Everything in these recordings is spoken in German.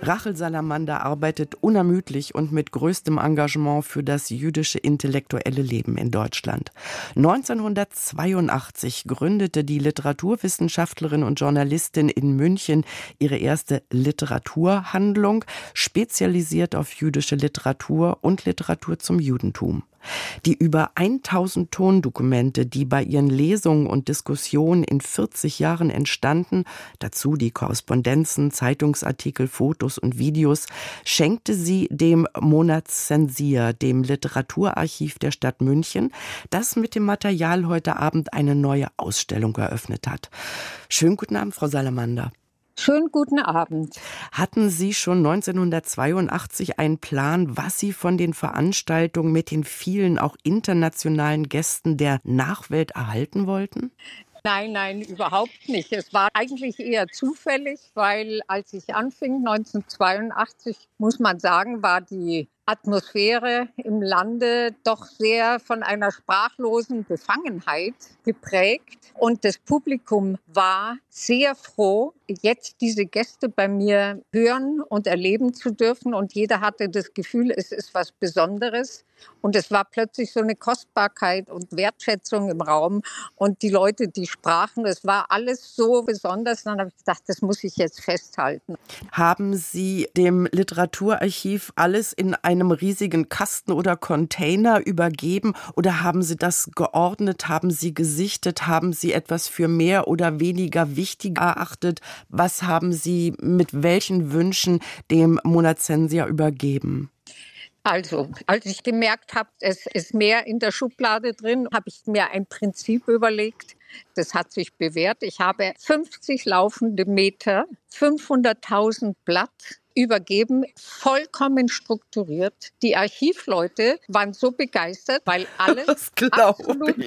Rachel Salamander arbeitet unermüdlich und mit größtem Engagement für das jüdische intellektuelle Leben in Deutschland. 1982 gründete die Literaturwissenschaftlerin und Journalistin in München ihre erste Literaturhandlung, spezialisiert auf jüdische Literatur und Literatur zum Judentum. Die über 1000 Tondokumente, die bei ihren Lesungen und Diskussionen in 40 Jahren entstanden, dazu die Korrespondenzen, Zeitungsartikel, Fotos und Videos, schenkte sie dem Monat Zensier, dem Literaturarchiv der Stadt München, das mit dem Material heute Abend eine neue Ausstellung eröffnet hat. Schönen guten Abend, Frau Salamander. Schönen guten Abend. Hatten Sie schon 1982 einen Plan, was Sie von den Veranstaltungen mit den vielen auch internationalen Gästen der Nachwelt erhalten wollten? Nein, überhaupt nicht. Es war eigentlich eher zufällig, weil als ich anfing, 1982, muss man sagen, war die Atmosphäre im Lande doch sehr von einer sprachlosen Befangenheit geprägt. Und das Publikum war sehr froh, jetzt diese Gäste bei mir hören und erleben zu dürfen. Und jeder hatte das Gefühl, es ist was Besonderes. Und es war plötzlich so eine Kostbarkeit und Wertschätzung im Raum. Und die Leute, die sprachen, es war alles so besonders. Dann habe ich gedacht, das muss ich jetzt festhalten. Haben Sie dem Literaturarchiv alles in einem riesigen Kasten oder Container übergeben oder haben Sie das geordnet, haben Sie gesichtet, haben Sie etwas für mehr oder weniger wichtig erachtet? Was haben Sie mit welchen Wünschen dem Monat Zensier übergeben? Also, als ich gemerkt habe, es ist mehr in der Schublade drin, habe ich mir ein Prinzip überlegt. Das hat sich bewährt. Ich habe 50 laufende Meter, 500.000 Blatt übergeben, vollkommen strukturiert. Die Archivleute waren so begeistert, weil alles absolut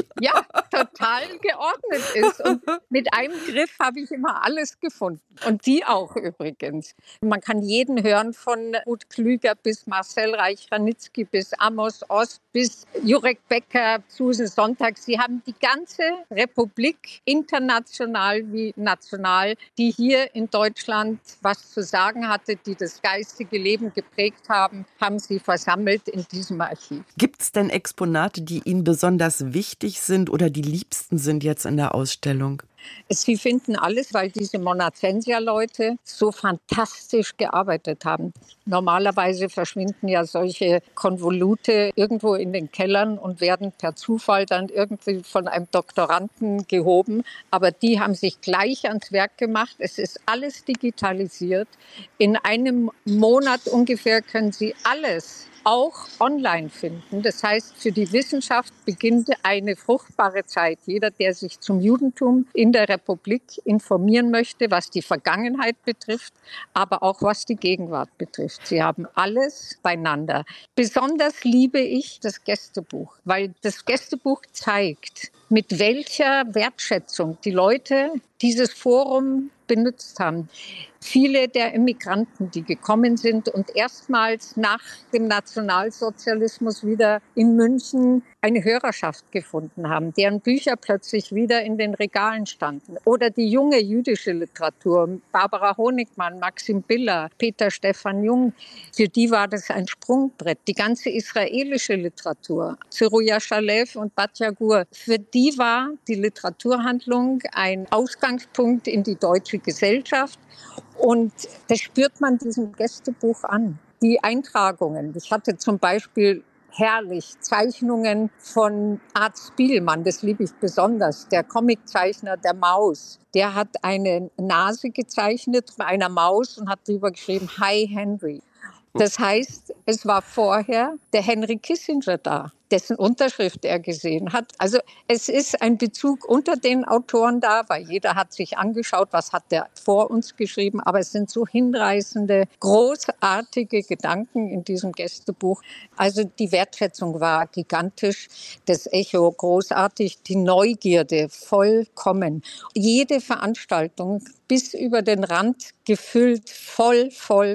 total geordnet ist. Und mit einem Griff habe ich immer alles gefunden. Und die auch übrigens. Man kann jeden hören, von Ruth Klüger bis Marcel Reich-Ranitzky bis Amos Ost bis Jurek Becker, Suse Sonntag. Sie haben die ganze Republik, international wie national, die hier in Deutschland was zu sagen hatte, die das geistige Leben geprägt haben, haben sie versammelt in diesem Archiv. Gibt es denn Exponate, die Ihnen besonders wichtig sind oder die liebsten sind jetzt in der Ausstellung? Sie finden alles, weil diese Monat Zensier-Leute so fantastisch gearbeitet haben. Normalerweise verschwinden ja solche Konvolute irgendwo in den Kellern und werden per Zufall dann irgendwie von einem Doktoranden gehoben. Aber die haben sich gleich ans Werk gemacht. Es ist alles digitalisiert. In einem Monat ungefähr können Sie alles auch online finden. Das heißt, für die Wissenschaft beginnt eine fruchtbare Zeit. Jeder, der sich zum Judentum in der Republik informieren möchte, was die Vergangenheit betrifft, aber auch was die Gegenwart betrifft. Sie haben alles beieinander. Besonders liebe ich das Gästebuch, weil das Gästebuch zeigt, mit welcher Wertschätzung die Leute dieses Forum benutzt haben. Viele der Immigranten, die gekommen sind und erstmals nach dem Nationalsozialismus wieder in München eine Hörerschaft gefunden haben, deren Bücher plötzlich wieder in den Regalen standen. Oder die junge jüdische Literatur, Barbara Honigmann, Maxim Biller, Peter Stephan Jung, für die war das ein Sprungbrett. Die ganze israelische Literatur, Zeruja Shalev und Batya Gur, für die war die Literaturhandlung ein Ausgangspunkt in die deutsche Gesellschaft. Und das spürt man diesem Gästebuch an. Die Eintragungen. Ich hatte zum Beispiel herrlich Zeichnungen von Art Spiegelmann, das liebe ich besonders, der Comiczeichner der Maus. Der hat eine Nase gezeichnet einer Maus und hat drüber geschrieben, Hi Henry. Das heißt, es war vorher der Henry Kissinger da, dessen Unterschrift er gesehen hat. Also es ist ein Bezug unter den Autoren da, weil jeder hat sich angeschaut, was hat der vor uns geschrieben. Aber es sind so hinreißende, großartige Gedanken in diesem Gästebuch. Also die Wertschätzung war gigantisch, das Echo großartig, die Neugierde vollkommen. Jede Veranstaltung bis über den Rand gefüllt, voll.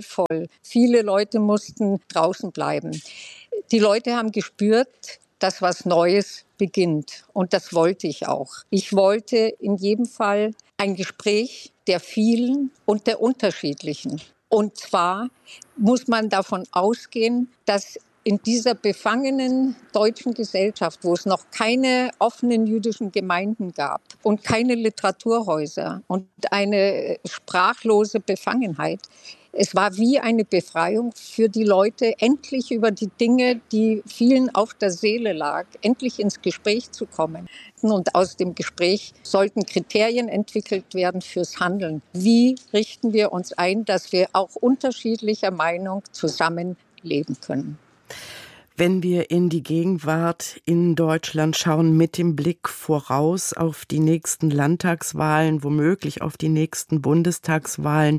Viele Leute mussten draußen bleiben. Die Leute haben gespürt, dass was Neues beginnt. Und das wollte ich auch. Ich wollte in jedem Fall ein Gespräch der vielen und der unterschiedlichen. Und zwar muss man davon ausgehen, dass in dieser befangenen deutschen Gesellschaft, wo es noch keine offenen jüdischen Gemeinden gab und keine Literaturhäuser und eine sprachlose Befangenheit, es war wie eine Befreiung für die Leute, endlich über die Dinge, die vielen auf der Seele lag, endlich ins Gespräch zu kommen. Und aus dem Gespräch sollten Kriterien entwickelt werden fürs Handeln. Wie richten wir uns ein, dass wir auch unterschiedlicher Meinung zusammenleben können? Wenn wir in die Gegenwart in Deutschland schauen, mit dem Blick voraus auf die nächsten Landtagswahlen, womöglich auf die nächsten Bundestagswahlen,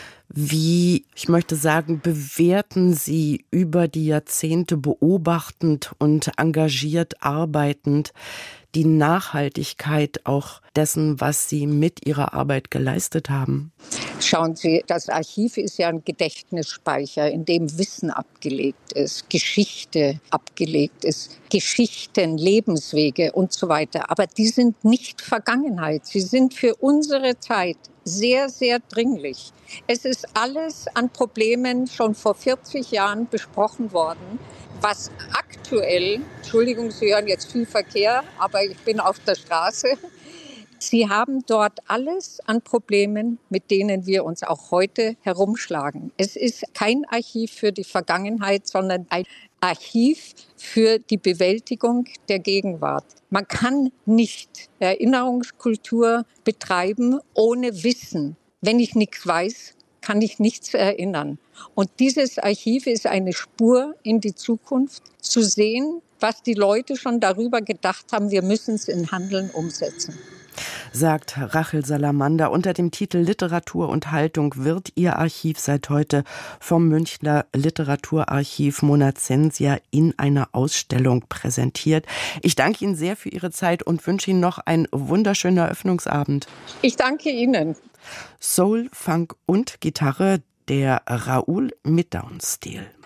wie, ich möchte sagen, bewerten Sie über die Jahrzehnte beobachtend und engagiert arbeitend die Nachhaltigkeit auch dessen, was Sie mit Ihrer Arbeit geleistet haben? Schauen Sie, das Archiv ist ja ein Gedächtnisspeicher, in dem Wissen abgelegt ist, Geschichte abgelegt ist, Geschichten, Lebenswege und so weiter. Aber die sind nicht Vergangenheit. Sie sind für unsere Zeit sehr, sehr dringlich. Es ist alles an Problemen schon vor 40 Jahren besprochen worden, was aktuell, Entschuldigung, Sie hören jetzt viel Verkehr, aber ich bin auf der Straße. Sie haben dort alles an Problemen, mit denen wir uns auch heute herumschlagen. Es ist kein Archiv für die Vergangenheit, sondern ein Archiv für die Bewältigung der Gegenwart. Man kann nicht Erinnerungskultur betreiben ohne Wissen. Wenn ich nichts weiß, kann ich nichts erinnern. Und dieses Archiv ist eine Spur in die Zukunft, zu sehen, was die Leute schon darüber gedacht haben, wir müssen es in Handeln umsetzen. Sagt Rachel Salamander. Unter dem Titel Literatur und Haltung wird ihr Archiv seit heute vom Münchner Literaturarchiv Monacensia in einer Ausstellung präsentiert. Ich danke Ihnen sehr für Ihre Zeit und wünsche Ihnen noch einen wunderschönen Eröffnungsabend. Ich danke Ihnen. Soul, Funk und Gitarre, der Raoul mit Down-Stil.